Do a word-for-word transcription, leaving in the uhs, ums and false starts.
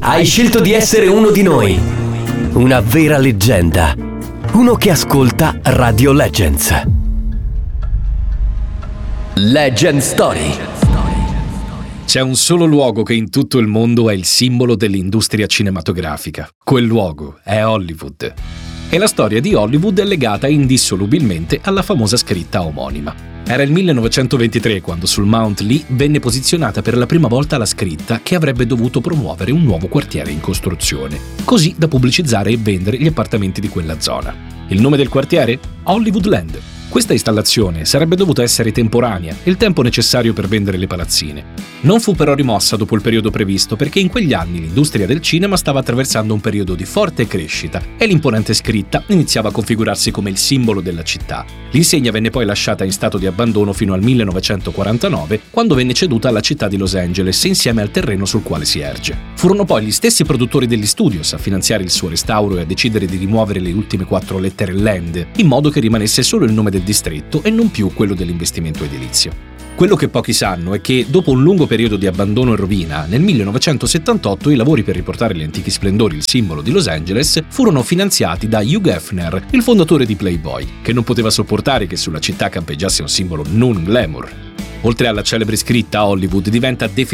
Hai scelto di essere uno di noi. Una vera leggenda. Uno che ascolta Radio Legends. Legend Story. C'è un solo luogo che in tutto il mondo è il simbolo dell'industria cinematografica. Quel luogo è Hollywood. E la storia di Hollywood è legata indissolubilmente alla famosa scritta omonima. Era il millenovecentoventitré quando sul Mount Lee venne posizionata per la prima volta la scritta che avrebbe dovuto promuovere un nuovo quartiere in costruzione, così da pubblicizzare e vendere gli appartamenti di quella zona. Il nome del quartiere? Hollywoodland. Questa installazione sarebbe dovuta essere temporanea, il tempo necessario per vendere le palazzine. Non fu però rimossa dopo il periodo previsto perché in quegli anni l'industria del cinema stava attraversando un periodo di forte crescita e l'imponente scritta iniziava a configurarsi come il simbolo della città. L'insegna venne poi lasciata in stato di abbandono fino al millenovecentoquarantanove, quando venne ceduta alla città di Los Angeles insieme al terreno sul quale si erge. Furono poi gli stessi produttori degli studios a finanziare il suo restauro e a decidere di rimuovere le ultime quattro lettere Land, in modo che rimanesse solo il nome del distretto e non più quello dell'investimento edilizio. Quello che pochi sanno è che, dopo un lungo periodo di abbandono e rovina, nel millenovecentosettantotto i lavori per riportare gli antichi splendori, il simbolo di Los Angeles, furono finanziati da Hugh Hefner, il fondatore di Playboy, che non poteva sopportare che sulla città campeggiasse un simbolo non glamour. Oltre alla celebre scritta, Hollywood diventa definitivamente